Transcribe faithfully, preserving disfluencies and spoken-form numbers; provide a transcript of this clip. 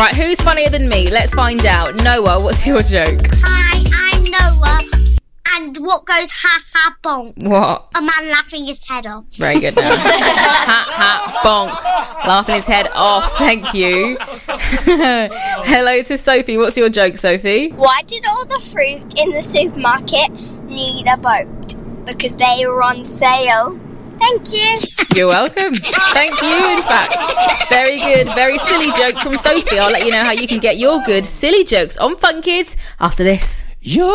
Right, who's funnier than me? Let's find out. Noah, what's your joke? Hi, I'm Noah. And what goes ha ha bonk? What? A man laughing his head off. Very good now. Ha ha bonk. Laughing his head off. Thank you. Hello to Sophie. What's your joke, Sophie? Why did all the fruit in the supermarket need a boat? Because they were on sale. Thank you. You're welcome. Thank you, in fact. Very good, very silly joke from Sophie. I'll let you know how you can get your good silly jokes on Fun Kids after this. You're